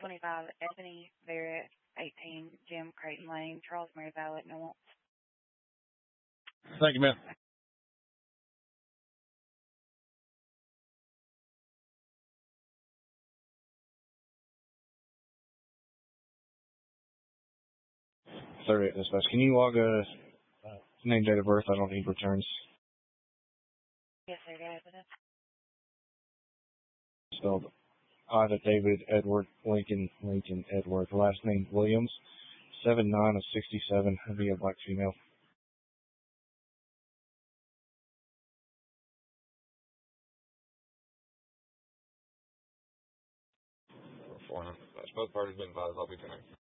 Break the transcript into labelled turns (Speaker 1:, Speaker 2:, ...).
Speaker 1: 25 Ebony Barrett, 18 Jim Creighton Lane, Charles Mary Valley, Newell.
Speaker 2: Thank you, ma'am. Sorry, dispatch. Can you log a name, date of birth? I don't need returns.
Speaker 1: Yes, sir. Got it.
Speaker 2: Spelled Ida David Edward Lincoln Edward. Last name Williams. 7'9" of 67. Be a black female. Both parties been advised. I'll be connected.